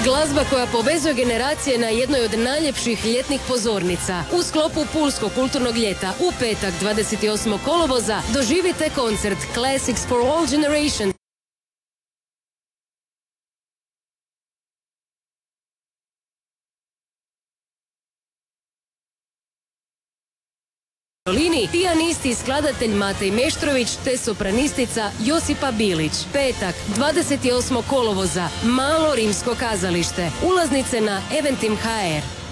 Glazba koja povezuje generacije na jednoj od najljepših ljetnih pozornica. U sklopu Pulskog kulturnog ljeta u petak 28. kolovoza doživite koncert Classics for All Generations. Pijanist i skladatelj Matej Meštrović te sopranistica Josipa Bilić. Petak, 28. kolovoza, Malo rimsko kazalište. Ulaznice na Eventim HR.